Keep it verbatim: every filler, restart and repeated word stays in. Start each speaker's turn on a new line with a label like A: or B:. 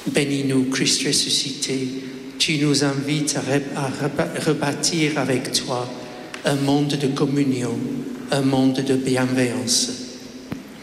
A: Bénis-nous, Christ ressuscité. Tu nous invites à, re- à re- rebâtir avec toi un monde de communion, un monde de bienveillance.